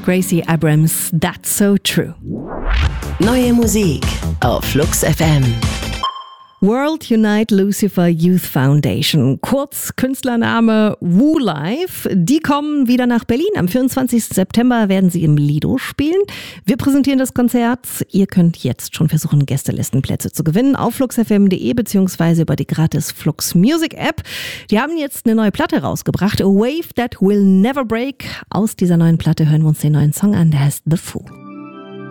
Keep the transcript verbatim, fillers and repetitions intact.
Gracie Abrams, That's So True. Neue Musik auf Flux F M. World Unite Lucifer Youth Foundation, kurz Künstlername Woo Life. Die kommen wieder nach Berlin. Am vierundzwanzigsten September werden sie im Lido spielen. Wir präsentieren das Konzert. Ihr könnt jetzt schon versuchen, Gästelistenplätze zu gewinnen auf flux f m punkt d e beziehungsweise über die gratis Flux Music App. Die haben jetzt eine neue Platte rausgebracht, A Wave That Will Never Break. Aus dieser neuen Platte hören wir uns den neuen Song an, der heißt The Fool.